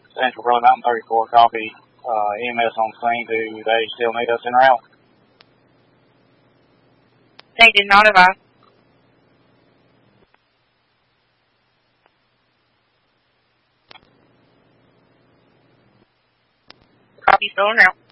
Central Road Mountain 34 copy. EMS on scene. Do they still need us in route? They did not advise. Copy, still in route.